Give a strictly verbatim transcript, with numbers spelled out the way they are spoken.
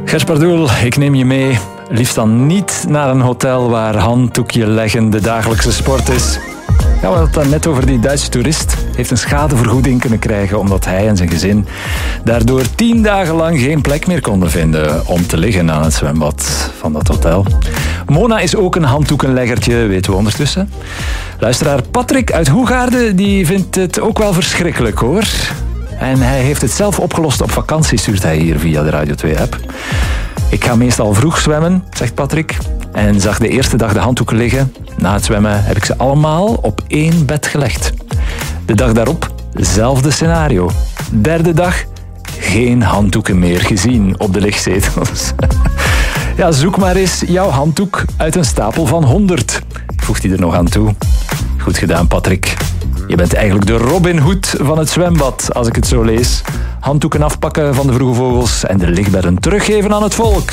Gers Pardoel, ik neem je mee. Liefst dan niet naar een hotel waar handdoekje leggen de dagelijkse sport is. Ja, we hadden het net over die Duitse toerist. Heeft een schadevergoeding kunnen krijgen omdat hij en zijn gezin daardoor tien dagen lang geen plek meer konden vinden om te liggen aan het zwembad van dat hotel. Mona is ook een handdoekenleggertje, weten we ondertussen. Luisteraar Patrick uit Hoegaarden die vindt het ook wel verschrikkelijk, hoor. En hij heeft het zelf opgelost op vakantie, stuurt hij hier via de Radio twee app. Ik ga meestal vroeg zwemmen, zegt Patrick. En zag de eerste dag de handdoeken liggen. Na het zwemmen heb ik ze allemaal op één bed gelegd. De dag daarop, zelfde scenario. Derde dag, geen handdoeken meer gezien op de lichtzetels. Ja, zoek maar eens jouw handdoek uit een stapel van honderd. Voegt hij er nog aan toe. Goed gedaan, Patrick. Je bent eigenlijk de Robin Hood van het zwembad, als ik het zo lees. Handdoeken afpakken van de vroege vogels en de lichtbedden teruggeven aan het volk.